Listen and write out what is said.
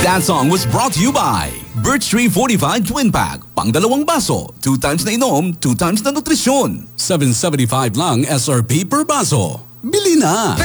That song was brought to you by Birch Tree Fortified Twin Pack. Pang dalawang baso, 2 times na inom, 2 times na nutrisyon. $7.75 lang SRP per baso. Bili na!